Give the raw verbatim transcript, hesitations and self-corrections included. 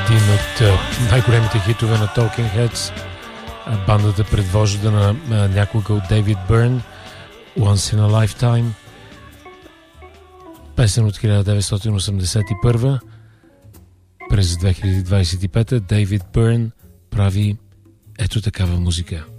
Един от най-големите хитове на Talking Heads, бандата предвождана на някога от Дейвид Бърн, Once in a Lifetime. Песен от хиляда деветстотин осемдесет и първа. През две хиляди двадесет и пета Дейвид Бърн прави ето такава музика.